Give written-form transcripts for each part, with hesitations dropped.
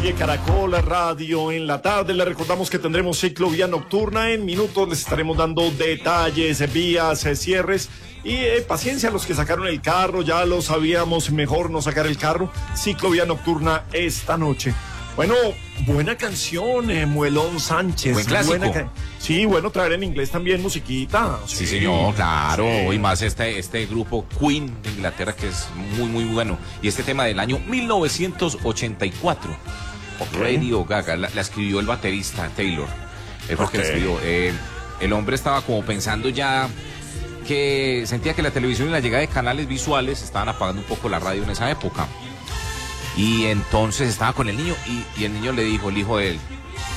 Sigue Caracol Radio en la tarde. Le recordamos que tendremos ciclovía nocturna. En minutos les estaremos dando detalles, vías, cierres. Y paciencia a los que sacaron el carro. Ya lo sabíamos, mejor no sacar el carro. Ciclovía nocturna esta noche. Bueno, buena canción, Muelón Sánchez. Buen clásico. Sí, bueno, traer en inglés también musiquita. Sí, señor, claro. Sí. Y más este grupo Queen de Inglaterra, que es muy, muy bueno. Y este tema del año 1984. Radio Gaga, la escribió el baterista Taylor. Es porque la escribió. El hombre estaba como pensando ya que sentía que la televisión y la llegada de canales visuales estaban apagando un poco la radio en esa época. Y entonces estaba con el niño y el niño le dijo, el hijo de él,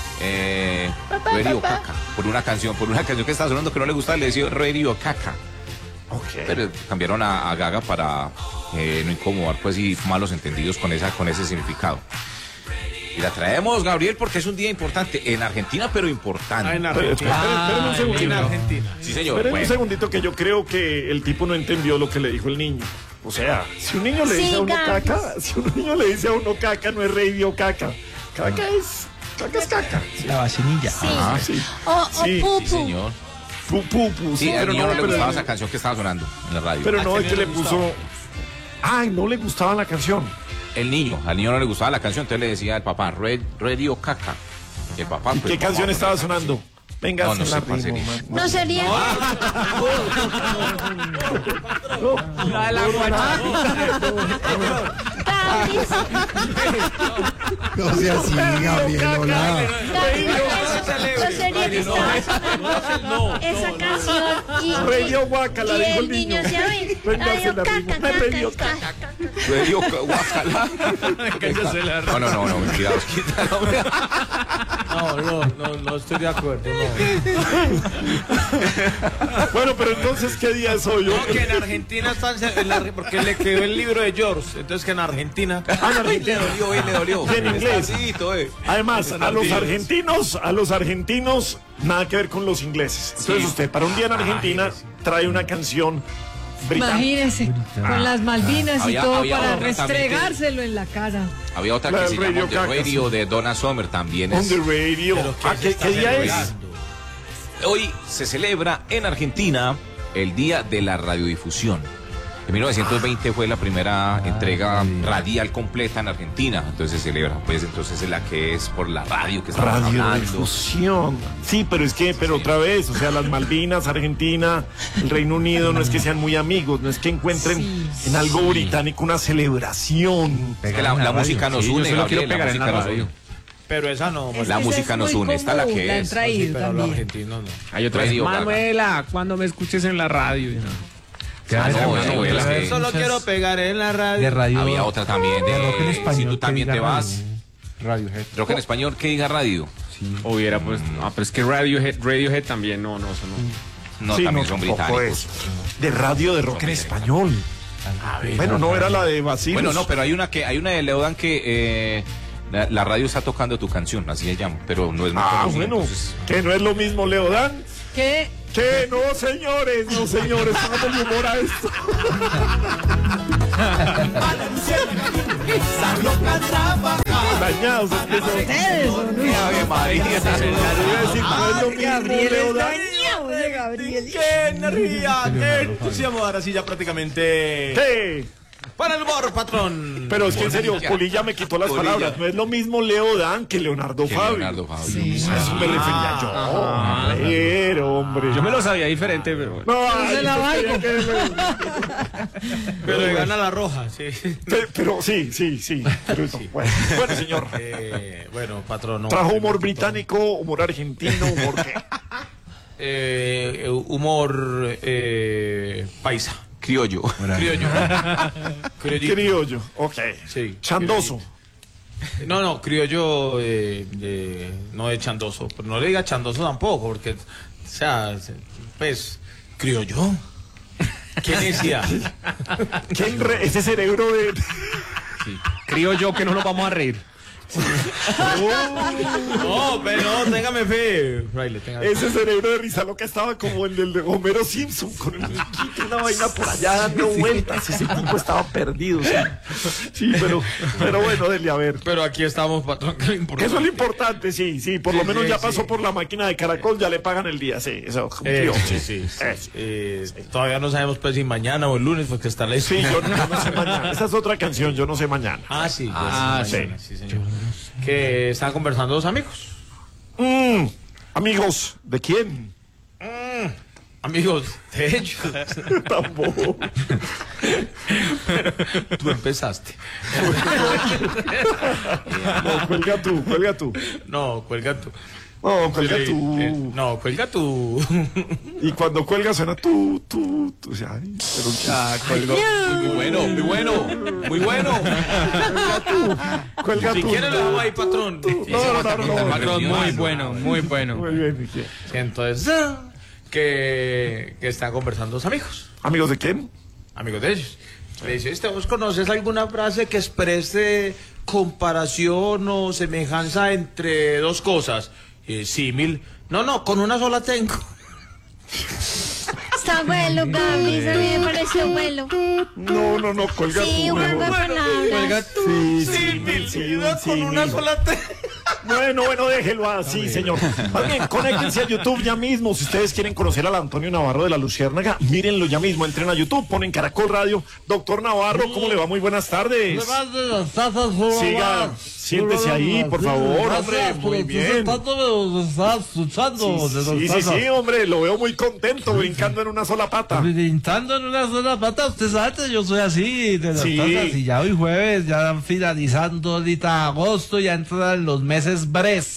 Radio Caca, por una canción que estaba sonando que no le gustaba, le decía Radio Caca. Okay. Pero cambiaron a Gaga para no incomodar pues y malos entendidos con ese significado. Y la traemos, Gabriel, porque es un día importante en Argentina, pero importante. En Argentina. Espérenme un segundito. En Argentina. Sí, señor. Espérenme un segundito, que yo creo que el tipo no entendió lo que le dijo el niño. O sea, si un niño le dice a uno caca, no es radio caca. Caca es caca. La vacinilla. Sí. Ajá. Sí. O Sí, pupu. Sí, señor. Pupu. Sí, al pero niño no le pero- gustaba esa canción que estaba sonando en la radio. Pero no, es que le no le puso... Ay, no le gustaba la canción. Al niño no le gustaba la canción, entonces le decía al papá, Radio Caca. Y el papá, ¿Y pues, qué canción no, estaba sonando? Venga, No, no se la sé cuál ritmo, sería. man. No sería. La de la Tavis. No sea así, Gabrielola. No sería que estaba sonando esa canción y Radio Guacala, y dijo el niño se oye. Venga, se Radio la ritmo. caca, Radio caca. Radio Guacala. No, mentira, quítalo. No estoy de acuerdo, no. Bueno, pero entonces, ¿qué día es hoy? No, que en Argentina están, porque le quedó el libro de George, entonces que en Argentina. En Argentina. Le dolió. Y en inglés. Tardito, Además, a los argentinos, nada que ver con los ingleses. Entonces usted, para un día en Argentina, trae una canción británica. Imagínese, con las Malvinas y Había todo otra para también restregárselo en la cara. Había otra La que del se llama Radio The Caca, Radio de Donna Summer, también On es. the radio. ¿Qué día es? Hoy se celebra en Argentina el Día de la Radiodifusión. En 1920 fue la primera entrega radial completa en Argentina, entonces se celebra, pues entonces es la que es por la radio que estamos hablando. Radiodifusión. Sí, pero otra vez, o sea, las Malvinas, Argentina, el Reino Unido, no es que sean muy amigos, no es que encuentren en algo británico una celebración. Es que la música nos une, Gabriel, la música nos une. Pero esa no. Es La que música esa es nos muy une, esta la común, que la han es. traído Pero los también. argentinos no. Hay otra Radio Gaga. Manuela, cuando me escuches en la radio. Ah, no, Manuela, es que- Solo quiero pegar en la radio. de radio. Había otra también de rock en de español. si tú que también diga te vas, Radiohead. rock en español que diga radio. Hubiera pues, pero es que Radiohead también, no, eso no. No, Sí, también no, son tampoco británicos. es. De radio de rock en español. Bueno, no era la de Basilio. Bueno, no, pero hay una de Leodan que la radio está tocando tu canción, así se llama, pero no es muy conocida, Bueno, entonces- que no es lo mismo, Leodán. ¿Qué? Que no, señores, póngale humor a esto. Dañados, es que son. Ustedes, ¿o no? Ave María, Iba a decir, no es lo mismo, Gabriel es Leodán. dañado de Gabriel. ¡Qué energía! ¡Qué entusiasmo! Ahora sí, ya prácticamente. ¿Qué? Para el humor, patrón. Pero es que en serio, Polilla me quitó las Polilla. palabras. No es lo mismo Leodán que Leonardo Que Fabio. Leonardo Fabio. A eso me refería yo. A ver, hombre. Yo me lo sabía diferente, pero bueno. No, ay, se la yo valgo. quería que- Pero le gana la roja, sí. Pero sí. Pero eso, bueno, señor. Bueno, patrón. no. Trajo humor británico, humor argentino, humor qué. Humor paisa. Criollo. Criollo. Criollo, ok. Sí. Chandoso. No, criollo no es chandoso. Pero no le diga chandoso tampoco, porque, o sea, pues, criollo. ¿Qué decía? Ese cerebro de. Creo yo que no nos vamos a reír. No, pero no, téngame fe, fraile, téngame fe. Ese cerebro de risa loca estaba como el del de Homero Simpson, con el muñequito y una vaina por allá dando vueltas. Ese tipo estaba perdido. Sí, pero bueno, dele a ver. Pero aquí estamos, patrón, que lo importante. Eso es lo importante, sí. Por lo menos ya pasó por la máquina de Caracol, ya le pagan el día, sí. Eso cumplió. Sí. Todavía no sabemos pues si mañana o el lunes, porque está la Sí, yo no sé mañana. Esa es otra canción, yo no sé mañana. Sí, sí. Señor. Que están conversando dos amigos. Amigos, ¿de quién? Amigos, de ellos. Tampoco. Tú empezaste. No, cuelga tú. No, cuelga tú. No, cuelga tú. No, cuelga tú. Y cuando cuelga suena tú. O sea, ay, pero Colgó. Muy bueno. cuelga Si tú. quieres lo hago ahí, patrón. No. Patrón, muy bueno, muy bueno. Muy bien, ¿y qué? Entonces, que están conversando dos amigos. ¿Amigos de quién? Amigos de ellos. Le dice, ¿vos conoces alguna frase que exprese comparación o semejanza entre dos cosas? Símil. No, con una sola tengo. Está bueno, Gaby, a mí me pareció bueno. No, cuelga Sí, tú. juego de mejor. palabras. Sí, Con una sola tengo. Bueno, déjelo así, señor. Más bien, conéctense a YouTube ya mismo. Si ustedes quieren conocer al Antonio Navarro de la Luciérnaga, mírenlo ya mismo. Entren a YouTube, ponen Caracol Radio. Doctor Navarro, ¿cómo le va? Muy buenas tardes. Siga, siéntese ahí, por favor, hombre. Muy bien. Sí, hombre, lo veo muy contento, brincando en una sola pata. Pintando en una sola pata, usted sabe, yo soy así, de las patas, y ya hoy jueves, ya finalizando ahorita agosto, ya entran los meses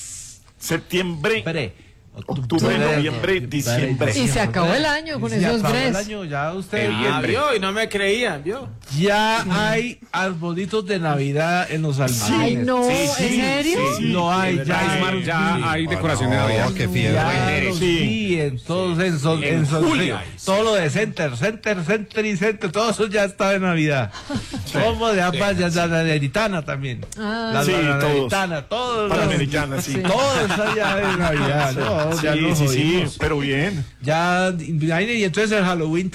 Septiembre, octubre, noviembre, diciembre. Y se acabó el año con esos bres. Ya usted, Vio, y no me creían, vio. ya hay arbolitos de Navidad en los almacenes. Ay, no, Sí, ¿en serio? No hay, Ya hay decoración de Navidad. qué fiebre. ya los vi en todos, en julio. todo lo de Center, todo eso ya está de Navidad. Como de ambas, ya la Napolitana también. La Sí, Napolitana, todo. Panamericana, sí. Todo está ya de Navidad, ¿no? Ya nos Sí, jodimos. pero bien. Ya, y entonces el Halloween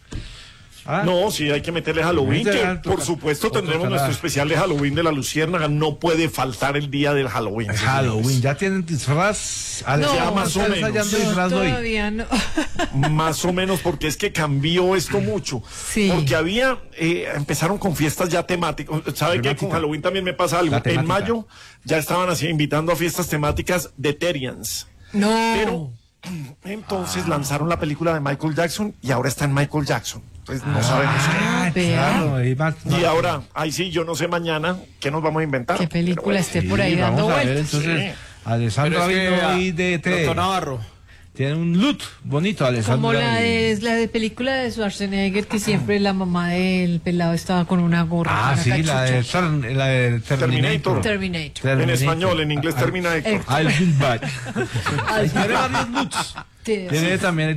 No, sí, hay que meterle Halloween, que por supuesto tendremos nuestro especial de Halloween de la Luciérnaga. No puede faltar el día del Halloween. Halloween, ¿ya tienen disfraz? Ya más o ¿están menos. ensayando disfraz hoy? Todavía no. Más o menos, porque es que cambió esto mucho. Sí. Porque empezaron con fiestas ya temáticas. ¿Sabe qué? Con Halloween también me pasa algo. La En temática. mayo ya estaban así invitando a fiestas temáticas de Terians. No. Pero entonces lanzaron la película de Michael Jackson y ahora está en Michael Jackson. Entonces no sabemos qué. Claro, Y ahora, ahí sí, yo no sé mañana qué nos vamos a inventar. ¿Qué película esté por ahí Sí, dando vamos a ver, vueltas? entonces, Alessandro Pero es que, vino hoy de Doctor Navarro. tiene un look bonito, Alessandro. Como la de película de Schwarzenegger, que siempre la mamá del pelado estaba con una gorra. Ah, una sí, cachucha. la de Terminator. Terminator. En español, en inglés termina Héctor. I'll be back. Tiene varios looks. Tiene también,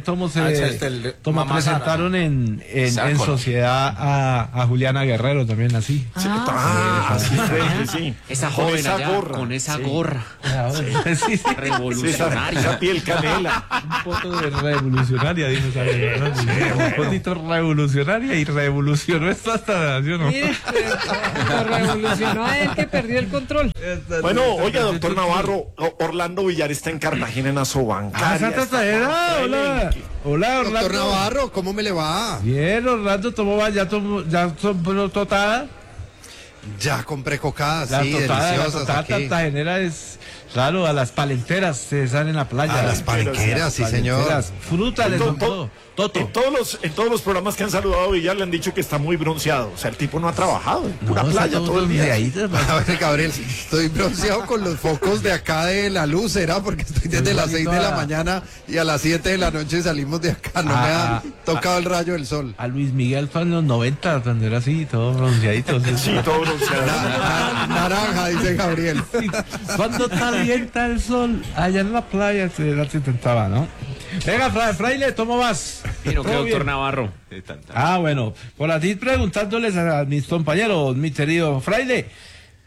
presentaron en sociedad a Juliana Guerrero también así. Así es, sí. Esa Con joven esa allá, gorra. con esa Sí. gorra Sí, sí. revolucionaria. Esa piel canela. Un foto de revolucionaria, dijo esa vieja, ¿no? Un fotito revolucionaria y revolucionó esto hasta la nación, ¿no? Mire, lo revolucionó a él que perdió el control. Bueno, oiga, doctor Navarro, Orlando Villar está en Cartagena, en Asobancaria. Santa Tadera, hola. Hola, Orlando. Doctor Navarro, ¿cómo me le va? Bien, Orlando, ya tomó totada. Ya compré cocadas, La sí, totada deliciosas aquí. cartagenera es, claro, a las palenteras se salen en la playa. A las palenqueras, sí, señor. Palenqueras, fruta les don todo. En todos los programas que han saludado a Villar le han dicho que está muy bronceado. O sea, el tipo no ha trabajado. En pura playa todo el día. A ver, Gabriel, estoy bronceado con los focos de acá de la luz, ¿será? Porque estoy desde las 6 de la mañana y a las 7 de la noche salimos de acá. No me ha tocado el rayo del sol. A Luis Miguel fue en los 90, cuando era así, todo bronceadito. Sí, todo bronceado. Naranja, dice Gabriel. Cuando calienta el sol, allá en la playa se intentaba, ¿no? Venga, Fraile, ¿cómo vas? Pero que ¿Todo doctor bien? Navarro. Bueno, por aquí preguntándoles a mis compañeros, mi querido Fraile,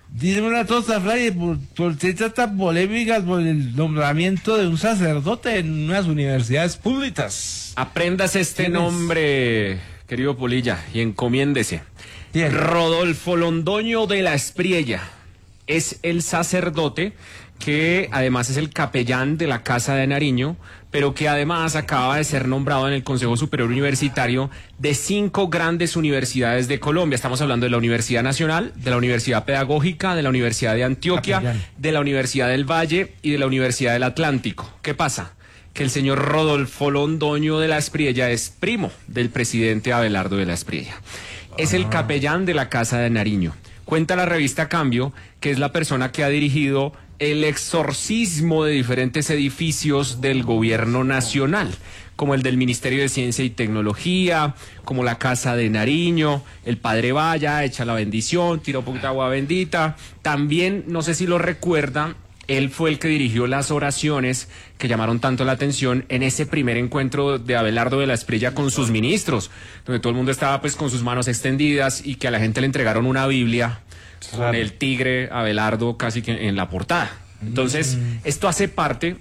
Dime una cosa, Fray, ¿por qué tan polémicas por el nombramiento de un sacerdote en unas universidades públicas? Aprendas este ¿Quién es? nombre, querido Polilla, y encomiéndese. Bien. Rodolfo Londoño de la Espriella es el sacerdote que además es el capellán de la Casa de Nariño, pero que además acaba de ser nombrado en el Consejo Superior Universitario de 5 grandes universidades de Colombia. Estamos hablando de la Universidad Nacional, de la Universidad Pedagógica, de la Universidad de Antioquia, Capellán. de la Universidad del Valle y de la Universidad del Atlántico. ¿Qué pasa? Que el señor Rodolfo Londoño de la Espriella es primo del presidente Abelardo de la Espriella. Es el capellán de la Casa de Nariño. Cuenta la revista Cambio que es la persona que ha dirigido el exorcismo de diferentes edificios del gobierno nacional, como el del Ministerio de Ciencia y Tecnología, como la Casa de Nariño, el Padre Vaya, echa la bendición, tira un poquito de agua bendita. También, no sé si lo recuerdan, él fue el que dirigió las oraciones que llamaron tanto la atención en ese primer encuentro de Abelardo de la Espriella con sus ministros, donde todo el mundo estaba pues con sus manos extendidas y que a la gente le entregaron una Biblia con el tigre Abelardo casi que en la portada. Entonces, esto hace parte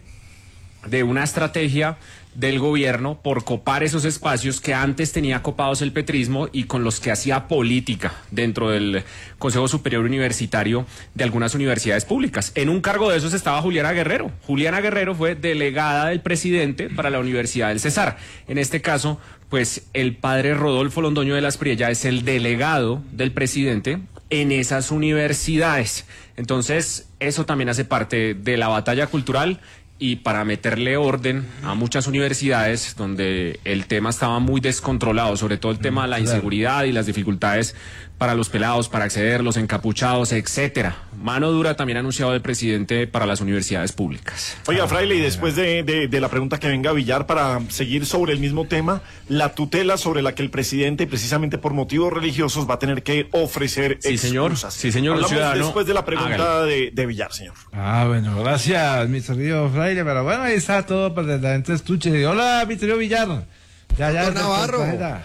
de una estrategia del gobierno por copar esos espacios que antes tenía copados el petrismo y con los que hacía política dentro del Consejo Superior Universitario de algunas universidades públicas. En un cargo de esos estaba Juliana Guerrero. Juliana Guerrero fue delegada del presidente para la Universidad del Cesar. En este caso, pues el padre Rodolfo Londoño de la Espriella es el delegado del presidente en esas universidades. Entonces, eso también hace parte de la batalla cultural y para meterle orden a muchas universidades donde el tema estaba muy descontrolado, sobre todo el tema de la inseguridad y las dificultades para los pelados, para acceder, los encapuchados, etcétera. Mano dura también ha anunciado el presidente para las universidades públicas. Oiga, Fraile, y después de la pregunta que venga Villar para seguir sobre el mismo tema, la tutela sobre la que el presidente, precisamente por motivos religiosos, va a tener que ofrecer Sí, señor. excusas. Sí, señor, Hablamos ciudadano. después de la pregunta de Villar, señor. Ah, bueno, gracias, mi querido Fraile, pero bueno, ahí está todo para que la gente escuche. Hola, mi querido Villar. Doctor Navarro.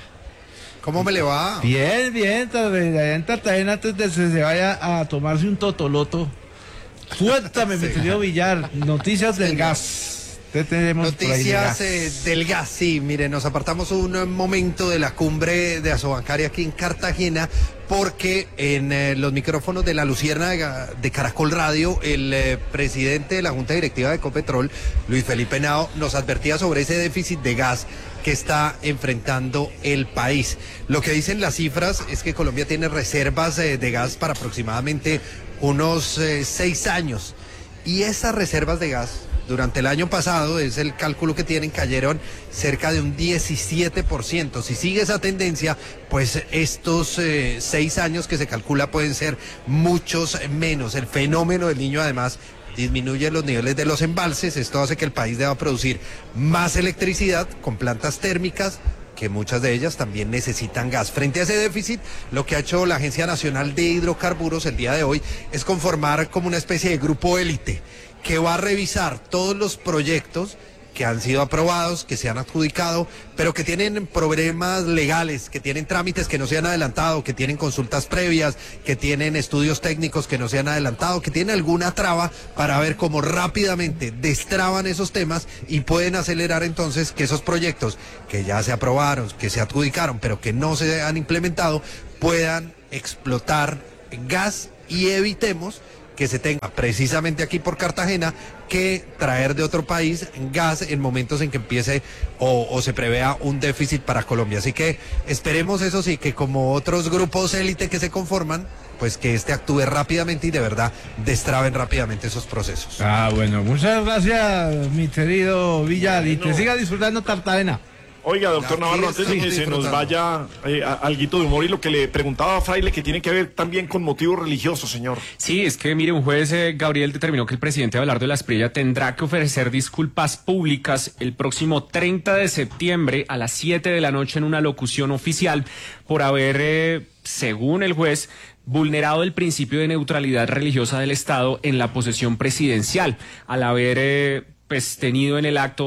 ¿Cómo me le va? Bien, bien, allá en Cartagena antes de que se vaya a tomarse un totoloto. Cuéntame, mi querido Villar, noticias del gas. Tenemos por ahí de Noticias gas. del gas, sí, mire, nos apartamos un momento de la cumbre de Asobancaria aquí en Cartagena porque en los micrófonos de la Luciérnaga de Caracol Radio, el presidente de la Junta Directiva de Ecopetrol, Luis Felipe Henao, nos advertía sobre ese déficit de gas que está enfrentando el país. Lo que dicen las cifras es que Colombia tiene reservas de gas para aproximadamente unos 6 años y esas reservas de gas durante el año pasado, es el cálculo que tienen, cayeron cerca de un 17%. Si sigue esa tendencia, pues estos 6 años que se calcula pueden ser muchos menos. El fenómeno del Niño, además, disminuye los niveles de los embalses. Esto hace que el país deba producir más electricidad con plantas térmicas, que muchas de ellas también necesitan gas. Frente a ese déficit, lo que ha hecho la Agencia Nacional de Hidrocarburos el día de hoy es conformar como una especie de grupo élite que va a revisar todos los proyectos que han sido aprobados, que se han adjudicado, pero que tienen problemas legales, que tienen trámites que no se han adelantado, que tienen consultas previas, que tienen estudios técnicos que no se han adelantado, que tienen alguna traba, para ver cómo rápidamente destraban esos temas y pueden acelerar entonces que esos proyectos que ya se aprobaron, que se adjudicaron, pero que no se han implementado, puedan explotar gas y evitemos que se tenga precisamente aquí por Cartagena que traer de otro país gas en momentos en que empiece o se prevea un déficit para Colombia. Así que esperemos, eso sí, que como otros grupos élite que se conforman, pues que este actúe rápidamente y de verdad destraben rápidamente esos procesos. Ah, bueno, muchas gracias, mi querido Villar, y que siga disfrutando Cartagena. Oiga, doctor Aquí Navarro, antes de que estamos se nos disfrutando. vaya alguito de humor y lo que le preguntaba a Fraile, que tiene que ver también con motivos religiosos, señor. Sí, es que mire, un juez, Gabriel, determinó que el presidente Abelardo de la Espriella tendrá que ofrecer disculpas públicas el próximo 30 de septiembre a las 7 de la noche en una locución oficial por haber, según el juez, vulnerado el principio de neutralidad religiosa del Estado en la posesión presidencial, al haber pues tenido en el acto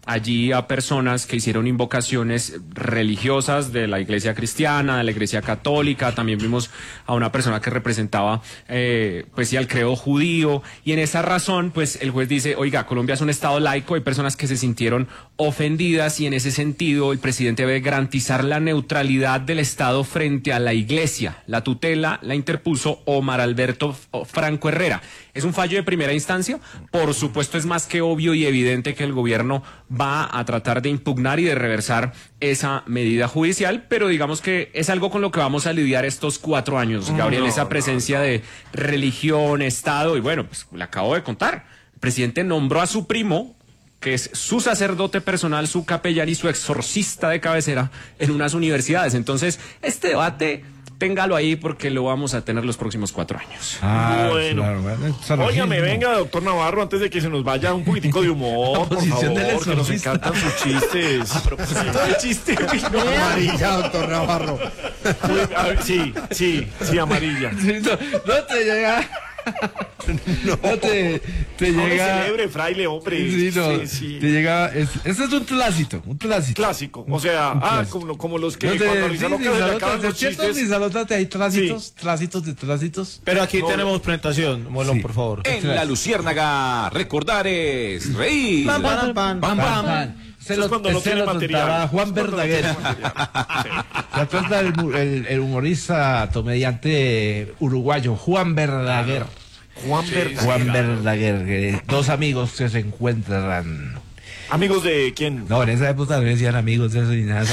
allí a personas que hicieron invocaciones religiosas de la iglesia cristiana, de la iglesia católica. También vimos a una persona que representaba pues sí, al credo judío, y en esa razón pues el juez dice, oiga, Colombia es un estado laico, hay personas que se sintieron ofendidas y en ese sentido el presidente debe garantizar la neutralidad del Estado frente a la iglesia. La tutela la interpuso Omar Alberto Franco Herrera. Es un fallo de primera instancia, por supuesto es más que obvio y evidente que el gobierno va a tratar de impugnar y de reversar esa medida judicial, pero digamos que es algo con lo que vamos a lidiar estos 4 años, Gabriel, esa presencia de religión, Estado, y bueno, pues le acabo de contar, el presidente nombró a su primo, que es su sacerdote personal, su capellán y su exorcista de cabecera en unas universidades. Entonces, este debate, téngalo ahí porque lo vamos a tener los próximos 4 años. Bueno. Óigame, venga, doctor Navarro, antes de que se nos vaya un poquitico de humor, por favor, que nos encantan sus chistes. A propósito del chiste. Amarilla, doctor Navarro. A ver, sí, amarilla. No te llega. No te llega. Celebre, fraile, hombre. Sí. Te llega. Este es un clásico. Clásico. O sea, como los que no te, cuando Rizaloca se le acaban los chistes. Hay trásitos. Pero aquí tenemos presentación, Molón, por favor. En La Luciérnaga, recordar es reír. Pam. Eso es cuando no tiene material. Juan Verdaguer. Se trata el humorista, comediante uruguayo, Juan Verdaguer. Juan Verdaguer, 2 amigos que se encuentran. ¿Amigos de quién? No, en esa época no decían amigos de eso ni nada.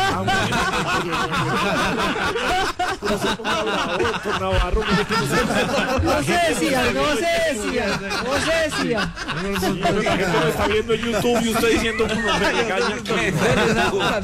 No se decía. La gente lo está viendo en YouTube y usted diciendo que no me regaña.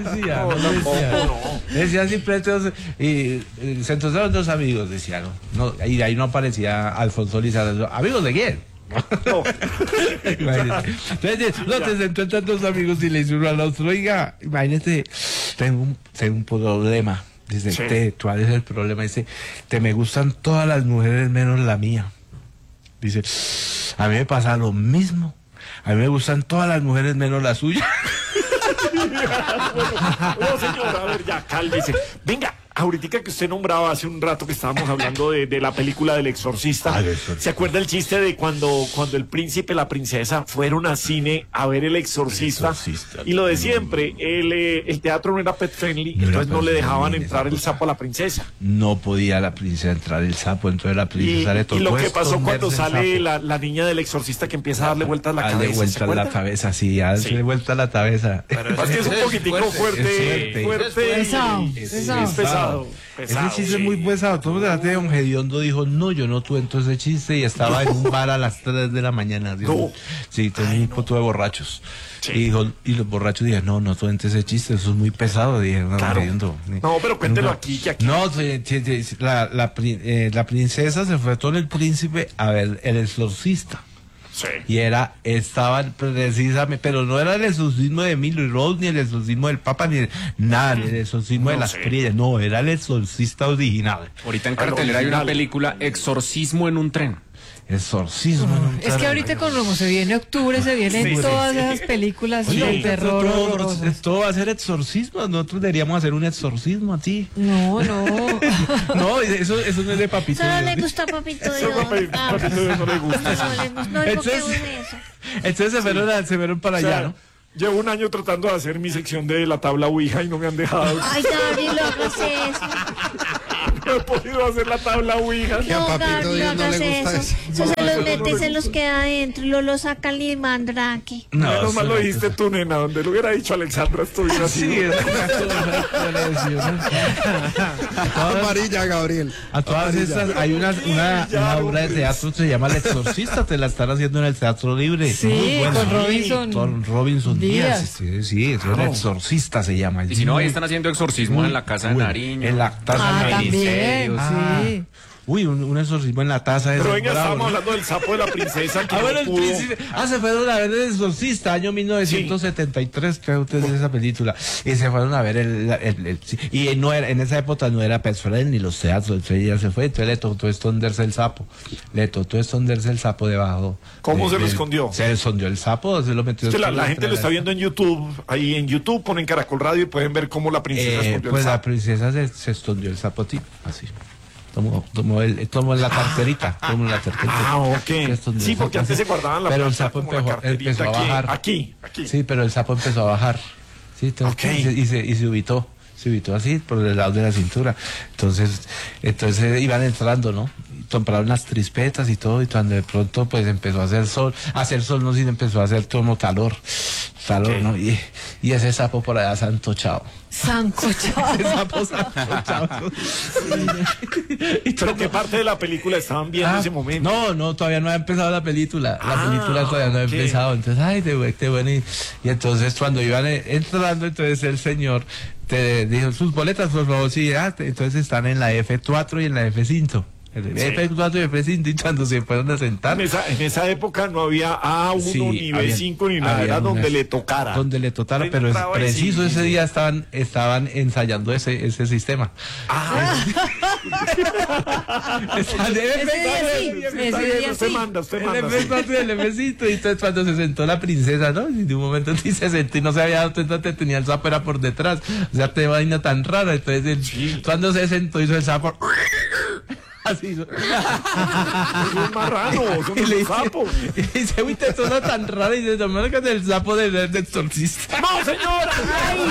No decía siempre entonces, y se encontraron 2 amigos, decían, no, y ahí no aparecía Alfonso Lizardo. ¿Amigos de quién? No. Entonces, se encuentran 2 amigos y le dice uno al otro, oiga, imagínate, tengo un problema. Dice, sí. ¿Cuál es el problema? Dice, me gustan todas las mujeres menos la mía. Dice, a mí me pasa lo mismo. A mí me gustan todas las mujeres menos la suya. No, señor, a ver, ya, cálmese. Venga, ahorita que usted nombraba hace un rato que estábamos hablando de la película del Exorcista, ¿se acuerda el chiste de cuando el príncipe y la princesa fueron a cine a ver el Exorcista? Y lo de siempre, el teatro no era pet friendly, entonces no le dejaban entrar el sapo a la princesa. No podía la princesa entrar el sapo, entonces la princesa le tocó. Y lo que pasó cuando sale la niña del Exorcista que empieza a darle vueltas a la cabeza. Darle vueltas a la cabeza, sí, darle vueltas a la cabeza. Pero es que es un poquitico fuerte. Pesado. Ese chiste es muy pesado. Todo el de don Gediondo dijo, no, yo no tuve ese chiste y estaba en un bar a las 3 de la mañana. Dijo, sí, tenía un poco de borrachos. Sí. Y los borrachos dijeron, no tuve ese chiste, eso es muy pesado. Dije, claro. No, pero cuéntelo aquí. No, la princesa se fue con el príncipe a ver El Exorcista. Sí. Y estaba precisamente, pero no era el exorcismo de Emilio Rose, ni el exorcismo del Papa, ni nada, ni el exorcismo de las Priellas, no, era el exorcista original. Ahorita en cartelera hay una película, Exorcismo en un tren. Exorcismo en un tren. Es que ahorita como se viene octubre, se vienen todas esas películas de terror. Todo va a ser exorcismo, nosotros deberíamos hacer un exorcismo a ti. No. No, eso no es de Papito Dios. Solo le gusta Papito Dios. Papito Dios no le gusta. No, entonces se fueron para allá, ¿no? Llevo un año tratando de hacer mi sección de la tabla Ouija y no me han dejado. Ay, Gabriel, no hagas eso. No he podido hacer la tabla Ouija. Que a Papito Dios no le gusta eso. Eso se los mete y se los queda adentro y lo sacan y mandrake. Menos mal lo dijiste tú, nena. Donde lo hubiera dicho Alexandra, estuviera así. Sí, amarilla, Gabriel. A todas estas, hay una obra de teatro que se llama El Exorcista, te la están haciendo en el Teatro Libre. Sí, con Robinson Díaz. Sí, es El Exorcista se llama. Y si no, ahí están haciendo exorcismos en la Casa de Nariño. En la Casa de Nariño. Sí. Uy, un exorcismo en la taza. Pero venga, estábamos hablando del sapo de la princesa que bueno, no el pudo. príncipe. Se fueron a ver El Exorcista, año 1973, creo que es esa película. Y se fueron a ver y no era, en esa época no era personal ni los teatros, entonces ya se fue, entonces le tocó esconderse el sapo. Debajo. ¿Cómo se lo escondió? Se escondió el sapo, se lo metió. La gente lo está viendo en YouTube. Ahí en YouTube ponen Caracol Radio y pueden ver cómo la princesa escondió pues el sapo. la princesa se escondió el sapo, así. Tomó la carterita. Ok. Sí, porque antes se guardaban la pero el plata sapo como la empezó carterita a bajar. Aquí. Sí, pero el sapo empezó a bajar. Sí, y se ubicó así por el lado de la cintura. Entonces iban entrando, ¿no? Compraron las trispetas y todo, y cuando de pronto pues empezó a hacer sol no, sino empezó a hacer como calor, ¿no? Y ese sapo por allá sancochado. Sancochado. Ese sapo sancochado. ¿Pero qué parte de la película estaban viendo en ese momento? No, todavía no ha empezado la película. La película todavía no ha empezado. Entonces, qué bueno. Y entonces cuando iban entrando, entonces el señor te dijo, sus boletas, por favor, sí, entonces están en la F4 y en la F5. F4 y F5, y cuando se fueron a sentar. En esa época no había A1 ni B5 ni nada, era donde le tocara. Donde le tocara, pero es preciso, ese día estaban ensayando ese sistema. Usted manda. El F4 y el F5, y entonces cuando se sentó la princesa, ¿no? Y de un momento se sentó y no se había dado cuenta que tenía el sapo era por detrás. O sea, te vaina tan rara. Entonces, cuando se sentó hizo el sapo. Así. Es un marrano, es un sapo. Y dice, uy, te suena tan rara. Y dice, no me del sapo del exorcista. ¡No, señora! ¡Ay,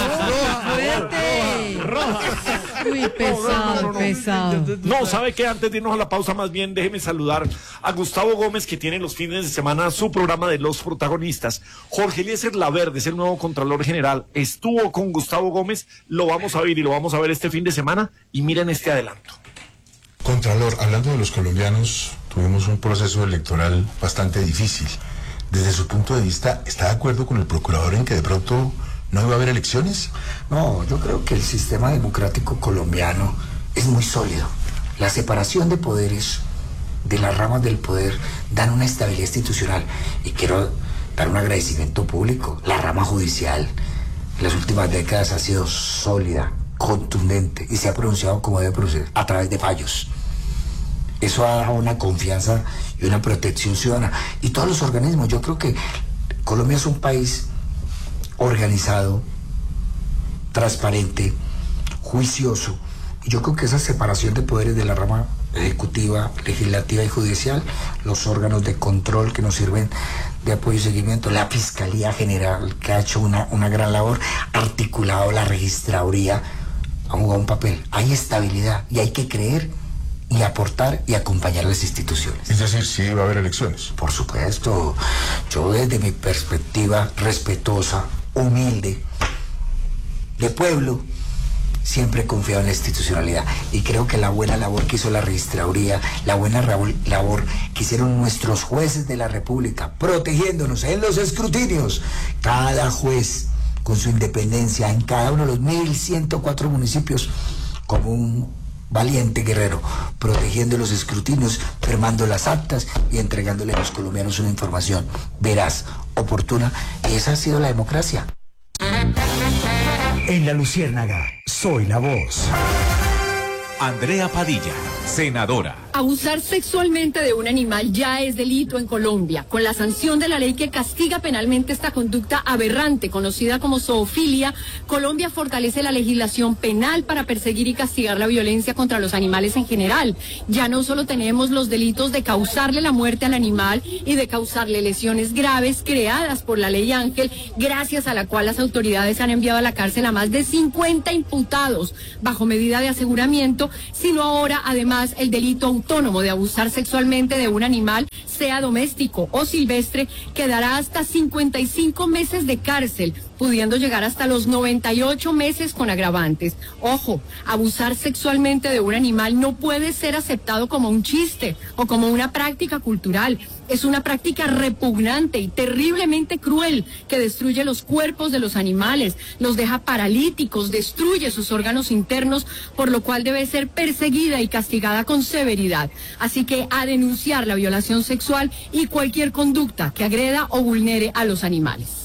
no! ¡Fuerte! Uy, pesado. No, ¿sabe qué? Antes de irnos a la pausa, más bien déjeme saludar a Gustavo Gómez, que tiene los fines de semana su programa de Los Protagonistas. Jorge Eliezer Laverde es el nuevo Contralor General. Estuvo con Gustavo Gómez, lo vamos a ver y lo vamos a ver este fin de semana. Y miren este adelanto. Contralor, hablando de los colombianos, tuvimos un proceso electoral bastante difícil. Desde su punto de vista, ¿está de acuerdo con el procurador en que de pronto no iba a haber elecciones? No, yo creo que el sistema democrático colombiano es muy sólido. La separación de poderes, de las ramas del poder, dan una estabilidad institucional. Y quiero dar un agradecimiento público. La rama judicial en las últimas décadas ha sido sólida, contundente, y se ha pronunciado como debe proceder, a través de fallos. Eso ha dado una confianza y una protección ciudadana. Y todos los organismos, yo creo que Colombia es un país organizado, transparente, juicioso. Y yo creo que esa separación de poderes de la rama ejecutiva, legislativa y judicial, los órganos de control que nos sirven de apoyo y seguimiento, la Fiscalía General, que ha hecho una gran labor, articulado la registraduría, ha jugado un papel. Hay estabilidad y hay que creer y aportar y acompañar las instituciones. Es decir, sí va a haber elecciones. Por supuesto. Yo desde mi perspectiva respetuosa, humilde, de pueblo, siempre he confiado en la institucionalidad y creo que la buena labor que hizo la registraduría, la buena labor que hicieron nuestros jueces de la República, protegiéndonos en los escrutinios, cada juez con su independencia en cada uno de los 1.104 municipios, como un valiente guerrero, protegiendo los escrutinios, firmando las actas y entregándole a los colombianos una información veraz, oportuna. Esa ha sido la democracia. En La Luciérnaga, soy la voz. Andrea Padilla, senadora. Abusar sexualmente de un animal ya es delito en Colombia, con la sanción de la ley que castiga penalmente esta conducta aberrante, conocida como zoofilia. Colombia fortalece la legislación penal para perseguir y castigar la violencia contra los animales en general. Ya no solo tenemos los delitos de causarle la muerte al animal y de causarle lesiones graves creadas por la ley Ángel, gracias a la cual las autoridades han enviado a la cárcel a más de 50 imputados bajo medida de aseguramiento, sino ahora además el delito autónomo de abusar sexualmente de un animal, sea doméstico o silvestre, que dará hasta 55 meses de cárcel, pudiendo llegar hasta los 98 meses con agravantes. Ojo, abusar sexualmente de un animal no puede ser aceptado como un chiste o como una práctica cultural. Es una práctica repugnante y terriblemente cruel que destruye los cuerpos de los animales, los deja paralíticos, destruye sus órganos internos, por lo cual debe ser perseguida y castigada con severidad. Así que a denunciar la violación sexual y cualquier conducta que agreda o vulnere a los animales.